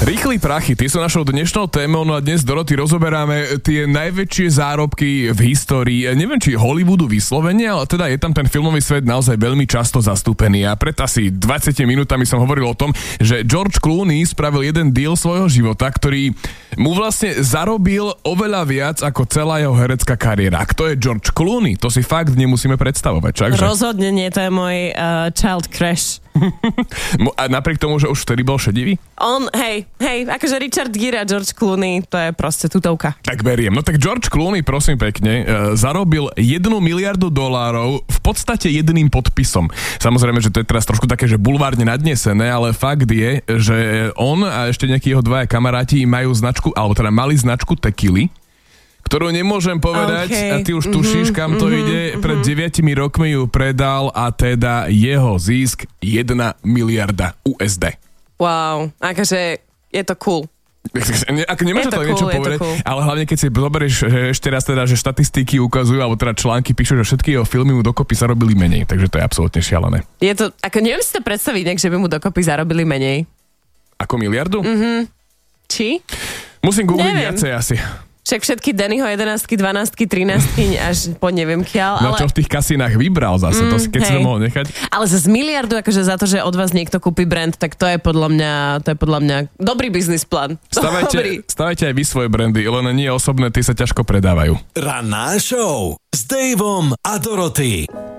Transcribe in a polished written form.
Rýchli prachy, tie sú našou dnešnou témou, no a dnes, Doroty, rozoberáme tie najväčšie zárobky v histórii. Neviem, či Hollywoodu vyslovene, ale teda je tam ten filmový svet naozaj veľmi často zastúpený. A pred asi 20 minútami som hovoril o tom, že George Clooney spravil jeden deal svojho života, ktorý mu vlastne zarobil oveľa viac ako celá jeho herecká kariéra. A kto je George Clooney? To si fakt nemusíme predstavovať, čakže? Rozhodne nie, to je môj child crush. A napriek tomu, že už vtedy bol šedivý? On, hej, akože Richard Gere a George Clooney, to je proste tutovka. Tak beriem. No tak George Clooney, prosím pekne, zarobil $1 miliardu v podstate jedným podpisom. Samozrejme, že to je teraz trošku také, že bulvárne nadnesené, ale fakt je, že on a ešte nejakí jeho dvaja kamaráti majú značku, alebo teda mali značku tequily, ktorú nemôžem povedať, a ty už tušíš, kam to ide. Pred 9 rokmi ju predal a teda jeho zisk $1 miliarda USD. Wow, akože je to cool. Ak nemôže to niečo cool, povedať, cool. ale hlavne keď si zoberieš, že ešte raz teda, že štatistiky ukazujú, alebo teda články píšu, že všetky jeho filmy mu dokopy zarobili menej, takže to je absolútne šialené. Je to, ako neviem si to predstaviť, že by mu dokopy zarobili menej. Ako miliardu? Či? Musím googliť viacej asi. Však všetky Dannyho 11, 12, 13 až po neviem kiaľ. No ale... čo v tých kasínach vybral zase, to si keď si to mohol nechať. Ale zase miliardu, akože za to, že od vás niekto kúpi brand, tak to je podľa mňa dobrý biznis plán. Stavajte aj vy svoje brandy, len nie osobné, tie sa ťažko predávajú. Ranná show s Daveom a Dorothy.